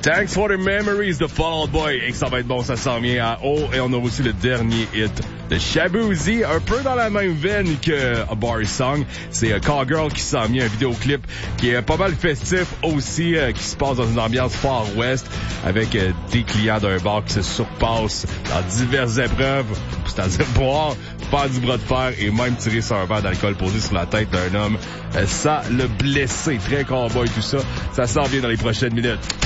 Thanks for the memories de Fall Out Boy. Et que ça va être bon, ça s'en vient à haut. Et on a aussi le dernier hit de Shaboozey, un peu dans la même veine que A Bar Song. C'est Call Girl qui s'en vient, un vidéoclip qui est pas mal festif aussi, qui se passe dans une ambiance Far West avec des clients d'un bar qui se surpassent dans diverses épreuves, c'est-à-dire boire, faire du bras de fer et même tirer sur un verre d'alcool posé sur la tête d'un homme. Ça le blessé, très cowboy tout ça. Ça s'en vient dans les prochaines minutes.